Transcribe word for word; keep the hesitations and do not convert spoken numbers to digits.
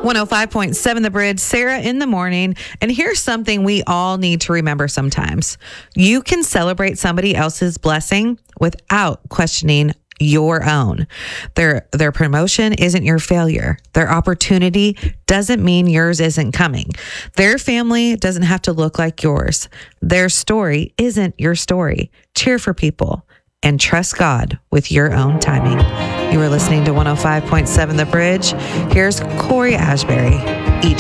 one oh five point seven The Bridge, Sarah in the morning. And here's something we all need to remember sometimes. You can celebrate somebody else's blessing without questioning your own. Their their promotion isn't your failure. Their opportunity doesn't mean yours isn't coming. Their family doesn't have to look like yours. Their story isn't your story. Cheer for people and trust God with your own timing. You are listening to one oh five point seven The Bridge. Here's Corey Ashbury.